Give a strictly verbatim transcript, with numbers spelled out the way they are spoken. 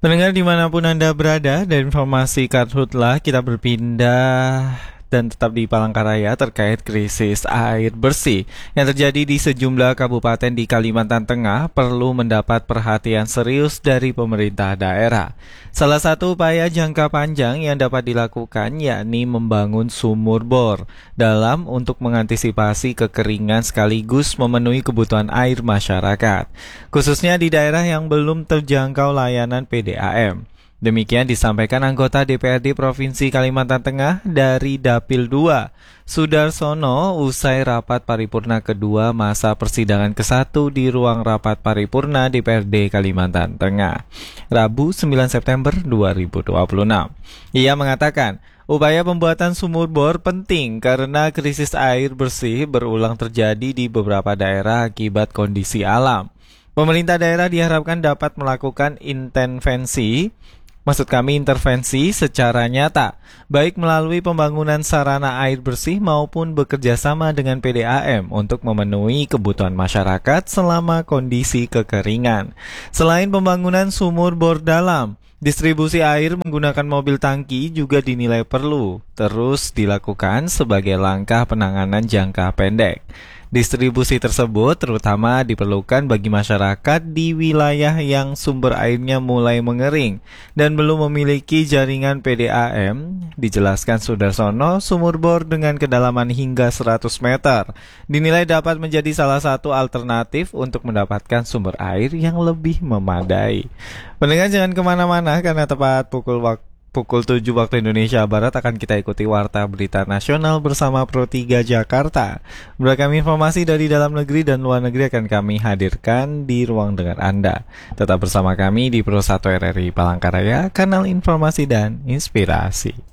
Pendengar dimanapun Anda berada, dan informasi Karhutlah kita berpindah dan tetap di Palangkaraya terkait krisis air bersih yang terjadi di sejumlah kabupaten di Kalimantan Tengah perlu mendapat perhatian serius dari pemerintah daerah. Salah satu upaya jangka panjang yang dapat dilakukan yakni membangun sumur bor dalam untuk mengantisipasi kekeringan sekaligus memenuhi kebutuhan air masyarakat, khususnya di daerah yang belum terjangkau layanan P D A M. Demikian disampaikan anggota D P R D Provinsi Kalimantan Tengah dari Dapil dua, Sudarsono, usai rapat paripurna kedua masa persidangan ke satu di ruang rapat paripurna D P R D Kalimantan Tengah, Rabu sembilan September dua ribu dua puluh enam. Ia mengatakan, upaya pembuatan sumur bor penting karena krisis air bersih berulang terjadi di beberapa daerah akibat kondisi alam. Pemerintah daerah diharapkan dapat melakukan intervensi Maksud kami intervensi secara nyata, baik melalui pembangunan sarana air bersih maupun bekerja sama dengan P D A M untuk memenuhi kebutuhan masyarakat selama kondisi kekeringan. Selain pembangunan sumur bor dalam, distribusi air menggunakan mobil tangki juga dinilai perlu terus dilakukan sebagai langkah penanganan jangka pendek. Distribusi tersebut terutama diperlukan bagi masyarakat di wilayah yang sumber airnya mulai mengering dan belum memiliki jaringan P D A M. Dijelaskan Sudarsono, sumur bor dengan kedalaman hingga seratus meter dinilai dapat menjadi salah satu alternatif untuk mendapatkan sumber air yang lebih memadai. Pendengar jangan kemana-mana karena tepat pukul waktu Pukul tujuh waktu Indonesia Barat akan kita ikuti Warta Berita Nasional bersama Pro tiga Jakarta. Beragam informasi dari dalam negeri dan luar negeri akan kami hadirkan di ruang dengar Anda. Tetap bersama kami di Pro satu R R I Palangkaraya, kanal informasi dan inspirasi.